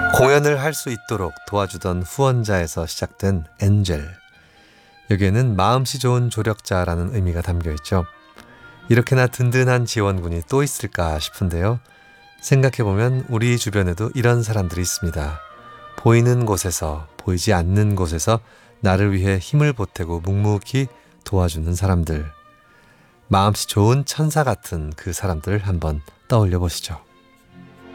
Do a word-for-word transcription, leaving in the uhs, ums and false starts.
공연을 할 수 있도록 도와주던 후원자에서 시작된 엔젤. 여기에는 마음씨 좋은 조력자라는 의미가 담겨 있죠. 이렇게나 든든한 지원군이 또 있을까 싶은데요. 생각해보면 우리 주변에도 이런 사람들이 있습니다. 보이는 곳에서, 보이지 않는 곳에서 나를 위해 힘을 보태고 묵묵히 도와주는 사람들. 마음씨 좋은 천사 같은 그 사람들을 한번 떠올려 보시죠.